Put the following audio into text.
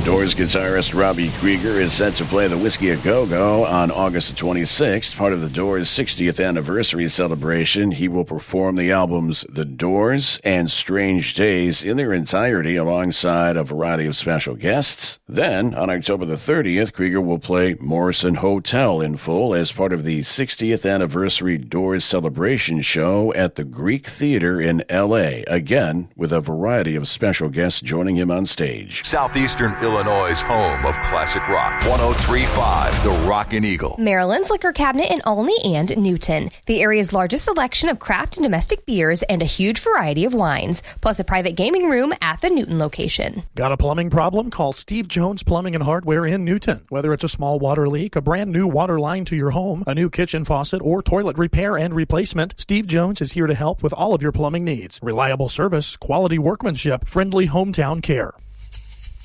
Doors guitarist Robbie Krieger is set to play the Whiskey A Go-Go on August 26th, part of the Doors' 60th anniversary celebration. He will perform the albums The Doors and Strange Days in their entirety alongside a variety of special guests. Then, on October the 30th, Krieger will play Morrison Hotel in full as part of the 60th anniversary Doors celebration show at the Greek Theater in L.A., again with a variety of special guests joining him on stage. Southeastern Illinois' home of classic rock. 103.5, The Rockin' Eagle. Maryland's Liquor Cabinet in Olney and Newton. The area's largest selection of craft and domestic beers and a huge variety of wines, plus a private gaming room at the Newton location. Got a plumbing problem? Call Steve Jones Plumbing and Hardware in Newton. Whether it's a small water leak, a brand new water line to your home, a new kitchen faucet, or toilet repair and replacement, Steve Jones is here to help with all of your plumbing needs. Reliable service, quality workmanship, friendly hometown care.